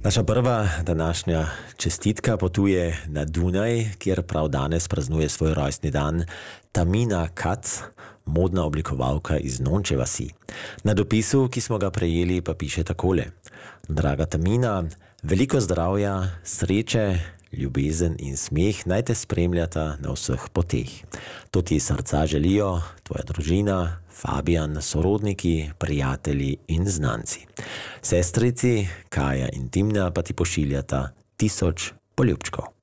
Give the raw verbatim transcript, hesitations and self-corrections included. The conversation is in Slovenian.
Naša prva današnja čestitka potuje na Dunaj, kjer prav danes praznuje svoj rojstni dan Tamina Kac, modna oblikovalka iz Nonče vasi. Na dopisu, ki smo ga prejeli, pa piše takole: Draga Tamina, veliko zdravja, sreče, ljubezen in smeh naj te spremljata na vseh poteh. To ti srca želijo tvoja družina, Fabijan, sorodniki, prijatelji in znanci. Sestrici Kaja in Timna pa ti pošiljata tisoč poljubčkov.